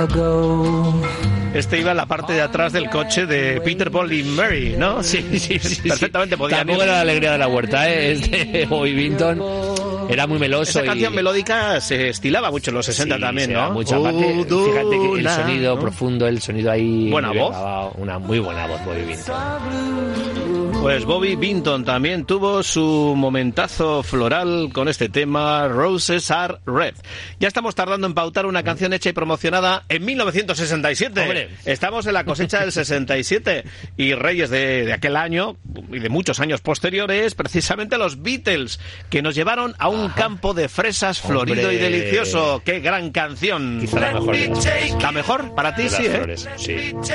Este iba en la parte de atrás del coche de Peter, Paul y Mary, ¿no? Sí. Perfectamente podía. Tampoco era la alegría de la huerta, ¿eh? Este Bobby Vinton era muy meloso. Esa canción melódica se estilaba mucho en los 60 también, ¿no? Mucho. Aparte, fíjate que el sonido profundo, el sonido ahí... Buena voz. Grabado, una muy buena voz, Bobby Vinton. Pues Bobby Vinton también tuvo su momentazo floral con este tema, Roses Are Red. Ya estamos tardando en pautar una canción hecha y promocionada en 1967. ¡Hombre! Estamos en la cosecha del 67 y reyes de aquel año y de muchos años posteriores, precisamente los Beatles, que nos llevaron a un campo de fresas florido y delicioso. ¡Qué gran canción! Quizá la mejor de todas. ¿La mejor? Para ti, De las sí, flores, sí.